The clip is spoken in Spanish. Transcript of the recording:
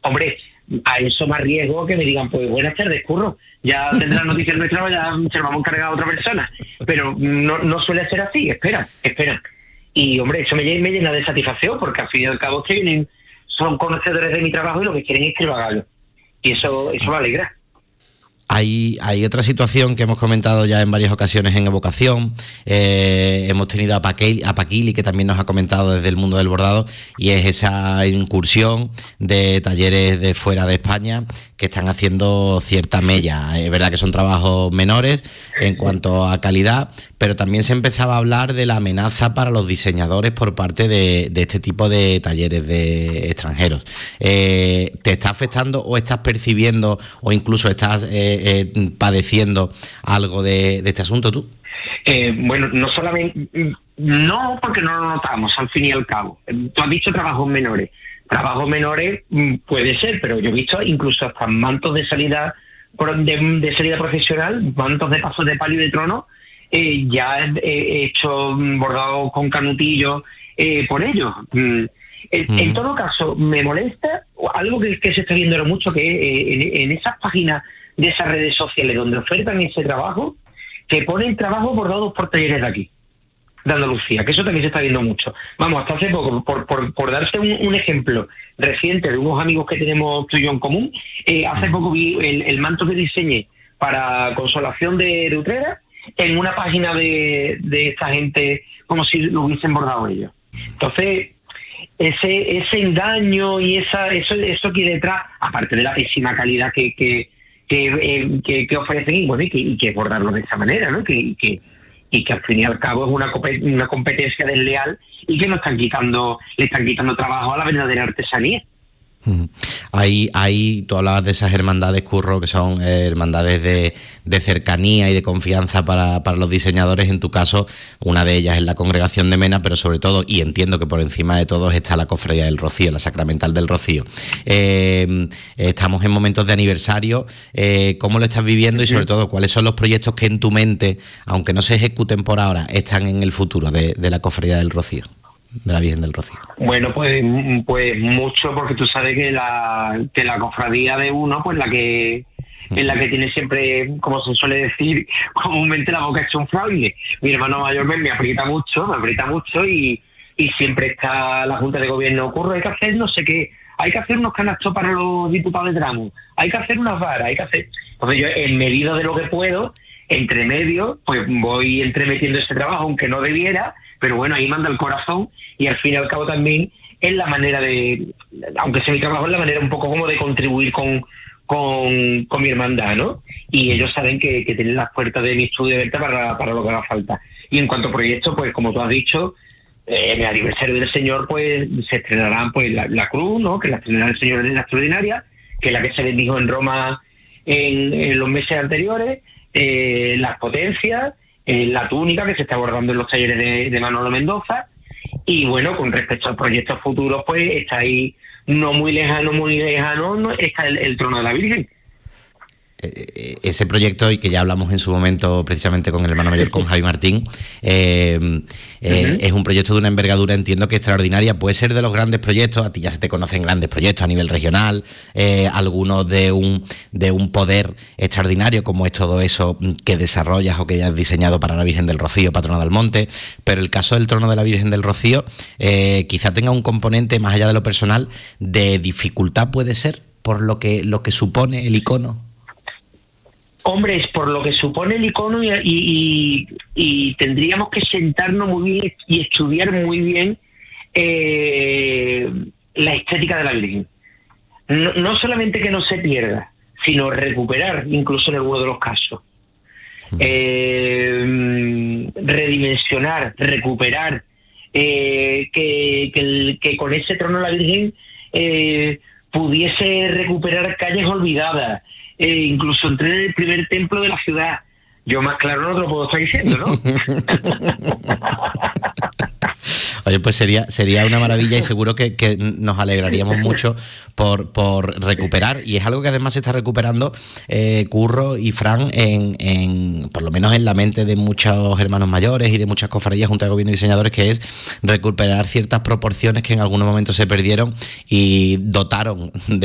Hombre, a eso más riesgo que me digan, pues buenas tardes, Curro, ya tendrás noticias nuestras, ya se lo vamos a encargar a otra persona. Pero no suele ser así, esperan. Y hombre, eso me llena de satisfacción, porque al fin y al cabo que vienen, son conocedores de mi trabajo y lo que quieren es que lo haga yo. Y eso me alegra. Hay otra situación que hemos comentado ya en varias ocasiones en Evocación. Hemos tenido a Paquili, que también nos ha comentado desde el mundo del bordado, y es esa incursión de talleres de fuera de España que están haciendo cierta mella. Es verdad que son trabajos menores en cuanto a calidad, pero también se empezaba a hablar de la amenaza para los diseñadores por parte de este tipo de talleres de extranjeros. ¿Te está afectando o estás percibiendo o incluso estás padeciendo algo de este asunto tú? Bueno, no solamente, no, porque no lo notamos al fin y al cabo. Tú has dicho trabajos menores puede ser, pero yo he visto incluso hasta mantos de salida profesional, mantos de pasos de palio y de trono, ya he hecho bordado con canutillos por ellos. En todo caso, me molesta algo que se está viendo mucho, que en esas páginas de esas redes sociales donde ofertan ese trabajo, que ponen trabajo bordados por talleres de aquí, de Andalucía, que eso también se está viendo mucho. Vamos, hasta hace poco, por darte un ejemplo reciente de unos amigos que tenemos tú y yo en común, hace poco vi el manto que diseñé para Consolación de Utrera en una página de esta gente, como si lo hubiesen bordado ellos. Entonces, ese engaño y eso que detrás, aparte de la pésima calidad que ofrecen, y bueno, y que bordarlo de esa manera, ¿no? Y que al fin y al cabo es una competencia desleal y que le están quitando trabajo a la verdadera artesanía. Ahí tú hablabas de esas hermandades, Curro, que son hermandades de cercanía y de confianza para los diseñadores. En tu caso, una de ellas es la Congregación de Mena, pero sobre todo, y entiendo que por encima de todos, está la Cofradía del Rocío, la Sacramental del Rocío. Estamos en momentos de aniversario. ¿Cómo lo estás viviendo? Y sobre todo, ¿cuáles son los proyectos que en tu mente, aunque no se ejecuten por ahora, están en el futuro de la Cofradía del Rocío, de la Virgen del Rocío? Bueno, pues mucho, porque tú sabes que la cofradía de uno, pues es la que tiene siempre, como se suele decir comúnmente, la boca hecha un fraile. Mi hermano mayor me aprieta mucho y siempre está la Junta de Gobierno, Curro, hay que hacer no sé qué, hay que hacer unos canastos para los diputados de tramo, hay que hacer unas varas, hay que hacer... Entonces yo, en medida de lo que puedo, entre medio, pues voy entremetiendo ese trabajo, aunque no debiera, pero bueno, ahí manda el corazón, y al fin y al cabo también es la manera de, aunque sea mi trabajo, es la manera un poco como de contribuir con mi hermandad, ¿no? Y ellos saben que tienen las puertas de mi estudio abiertas para lo que haga falta. Y en cuanto a proyectos, pues como tú has dicho, en el aniversario del Señor, pues se estrenarán pues la cruz, ¿no? Que la estrenará el Señor en la extraordinaria, que es la que se bendijo en Roma en los meses anteriores, las potencias, la túnica que se está abordando en los talleres de Manolo Mendoza. Y bueno, con respecto a proyectos futuros, pues está ahí, no muy lejano, no, está el trono de la Virgen. Ese proyecto, y que ya hablamos en su momento precisamente con el hermano mayor, con Javi Martín, es un proyecto de una envergadura, entiendo que extraordinaria. Puede ser de los grandes proyectos, a ti ya se te conocen grandes proyectos a nivel regional, algunos de un poder extraordinario, como es todo eso que desarrollas o que ya has diseñado para la Virgen del Rocío, patrona del monte. Pero el caso del trono de la Virgen del Rocío quizá tenga un componente, más allá de lo personal, de dificultad, puede ser, por lo que supone el icono. Hombre, es por lo que supone el icono y tendríamos que sentarnos muy bien y estudiar muy bien la estética de la Virgen. No solamente que no se pierda, sino recuperar, incluso en alguno de los casos. Redimensionar, recuperar, que con ese trono de la Virgen pudiese recuperar calles olvidadas, incluso entrar en el primer templo de la ciudad. Yo más claro no te lo puedo estar diciendo, ¿no? Oye, pues sería una maravilla, y seguro que nos alegraríamos mucho por recuperar, y es algo que además se está recuperando, Curro y Fran, en por lo menos en la mente de muchos hermanos mayores y de muchas cofradías, junto de gobierno y diseñadores, que es recuperar ciertas proporciones que en algunos momentos se perdieron y dotaron